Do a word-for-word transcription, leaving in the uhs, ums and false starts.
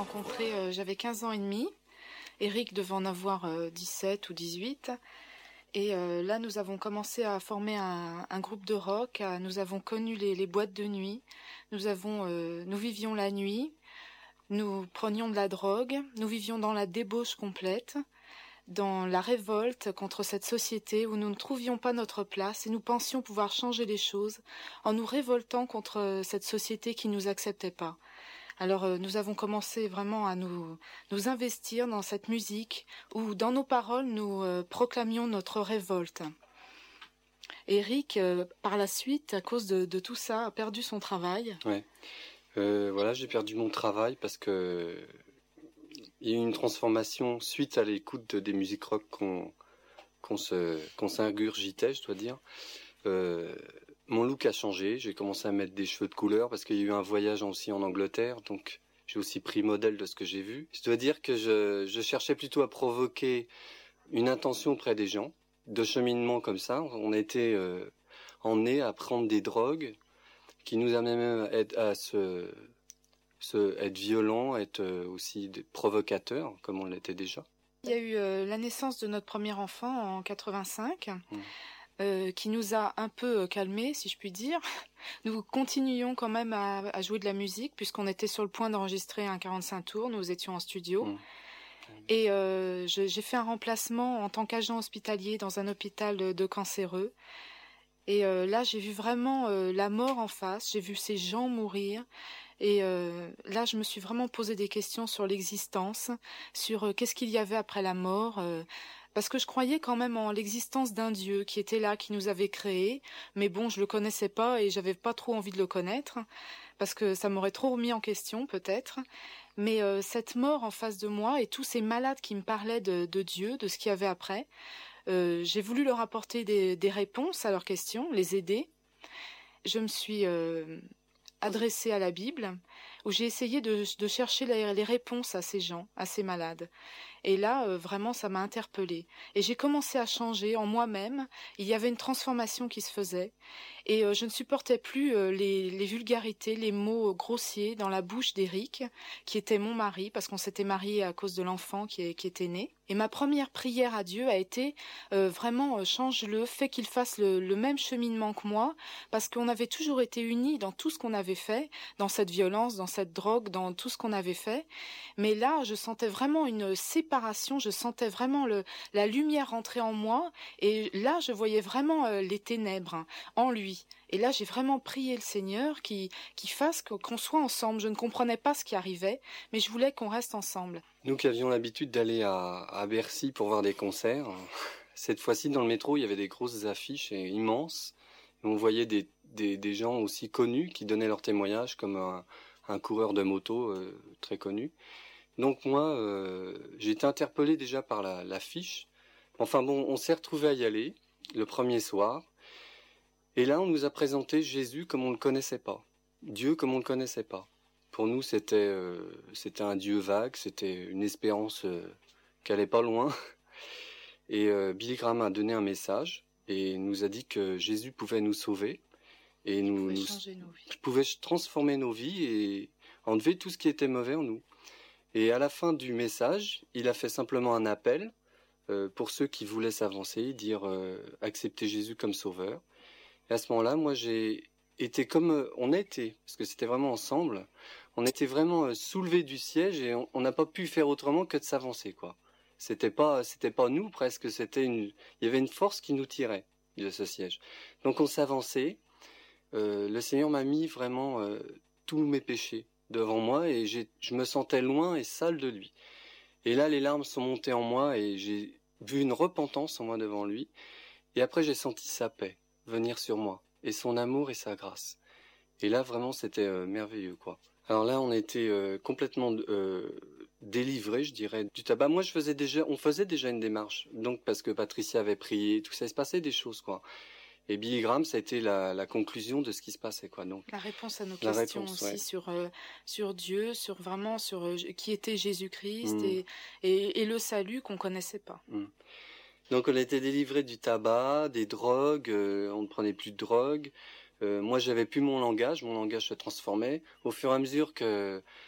rencontré, euh, j'avais quinze ans et demi. Eric devait en avoir euh, dix-sept ou dix-huit. Et euh, là, nous avons commencé à former un, un groupe de rock. À, nous avons connu les, les boîtes de nuit. Nous avons, euh, nous vivions la nuit. Nous prenions de la drogue. Nous vivions dans la débauche complète, dans la révolte contre cette société où nous ne trouvions pas notre place et nous pensions pouvoir changer les choses en nous révoltant contre cette société qui nous acceptait pas. Alors euh, nous avons commencé vraiment à nous, nous investir dans cette musique où dans nos paroles nous euh, proclamions notre révolte. Eric, euh, par la suite, à cause de, de tout ça, a perdu son travail. Ouais. Euh, voilà, j'ai perdu mon travail parce que il y a eu une transformation suite à l'écoute des musiques rock qu'on qu'on se qu'on s'ingurgitait, je dois dire. Euh, mon look a changé, j'ai commencé à mettre des cheveux de couleur parce qu'il y a eu un voyage aussi en Angleterre, donc j'ai aussi pris modèle de ce que j'ai vu. Je dois dire que je, je cherchais plutôt à provoquer une intention auprès des gens, de cheminement comme ça. On a été euh, emmenés à prendre des drogues qui nous amenaient même à, être, à se, se être violents, être aussi des provocateurs, comme on l'était déjà. Il y a eu euh, la naissance de notre premier enfant en quatre-vingt-cinq. Mmh. Euh, qui nous a un peu calmés, si je puis dire. Nous continuions quand même à, à jouer de la musique, puisqu'on était sur le point d'enregistrer un quarante-cinq tours, nous étions en studio. Mmh. Et euh, je, j'ai fait un remplacement en tant qu'agent hospitalier dans un hôpital de, de cancéreux. Et euh, là, j'ai vu vraiment euh, la mort en face, j'ai vu ces gens mourir. Et euh, là, je me suis vraiment posé des questions sur l'existence, sur euh, qu'est-ce qu'il y avait après la mort, euh, parce que je croyais quand même en l'existence d'un Dieu qui était là, qui nous avait créés, mais bon, je le connaissais pas et j'avais pas trop envie de le connaître, parce que ça m'aurait trop remis en question peut-être. Mais euh, cette mort en face de moi et tous ces malades qui me parlaient de, de Dieu, de ce qu'il y avait après, euh, j'ai voulu leur apporter des, des réponses à leurs questions, les aider. Je me suis euh, adressée à la Bible, où j'ai essayé de, de chercher les, les réponses à ces gens, à ces malades. Et là, euh, vraiment, ça m'a interpellée. Et j'ai commencé à changer en moi-même. Il y avait une transformation qui se faisait. Et euh, je ne supportais plus euh, les, les vulgarités, les mots grossiers dans la bouche d'Éric, qui était mon mari, parce qu'on s'était mariés à cause de l'enfant qui, est, qui était né. Et ma première prière à Dieu a été euh, vraiment, euh, change-le, fais qu'il fasse le, le même cheminement que moi, parce qu'on avait toujours été unis dans tout ce qu'on avait fait, dans cette violence, dans cette drogue, dans tout ce qu'on avait fait. Mais là, je sentais vraiment une séparation, je sentais vraiment le, la lumière rentrer en moi, et là, je voyais vraiment euh, les ténèbres hein, en lui. Et là, j'ai vraiment prié le Seigneur qui, qui fasse qu'on soit ensemble. Je ne comprenais pas ce qui arrivait, mais je voulais qu'on reste ensemble. Nous qui avions l'habitude d'aller à, à Bercy pour voir des concerts, cette fois-ci dans le métro, il y avait des grosses affiches immenses. Et on voyait des, des, des gens aussi connus qui donnaient leur témoignage, comme un, un coureur de moto euh, très connu. Donc moi, euh, j'ai été interpellé déjà par la, l'affiche. Enfin bon, on s'est retrouvés à y aller le premier soir. Et là, on nous a présenté Jésus comme on le connaissait pas, Dieu comme on le connaissait pas. Pour nous, c'était euh, c'était un Dieu vague, c'était une espérance euh, qui allait pas loin. Et euh, Billy Graham a donné un message et nous a dit que Jésus pouvait nous sauver et nous, pouvait nous changer nos vies. pouvait transformer nos vies et enlever tout ce qui était mauvais en nous. Et à la fin du message, il a fait simplement un appel euh, pour ceux qui voulaient s'avancer, dire euh, accepter Jésus comme sauveur. Et à ce moment-là, moi, j'ai été comme euh, on a été, parce que c'était vraiment ensemble. On était vraiment euh, soulevés du siège et on n'a pas pu faire autrement que de s'avancer, quoi. C'était pas, c'était pas nous presque. C'était une, il y avait une force qui nous tirait de ce siège. Donc on s'avançait. Euh, le Seigneur m'a mis vraiment euh, tous mes péchés devant moi et j'ai, je me sentais loin et sale de lui. Et là, les larmes sont montées en moi et j'ai vu une repentance en moi devant lui. Et après, j'ai senti sa paix venir sur moi, et son amour et sa grâce. Et là, vraiment, c'était euh, merveilleux, quoi. Alors là, on était euh, complètement euh, délivrés, je dirais, du tabac. Moi, je faisais déjà, on faisait déjà une démarche, donc parce que Patricia avait prié, tout ça, il se passait des choses, quoi. Et Billy Graham, ça a été la, la conclusion de ce qui se passait, quoi. Donc la réponse à nos questions réponse, aussi ouais. sur euh, sur Dieu, sur vraiment sur euh, qui était Jésus-Christ mmh. et, et et le salut qu'on connaissait pas. Mmh. Donc on a été délivrés du tabac, des drogues, euh, on ne prenait plus de drogue. Euh, moi j'avais plus mon langage, mon langage se transformait. Au fur et à mesure que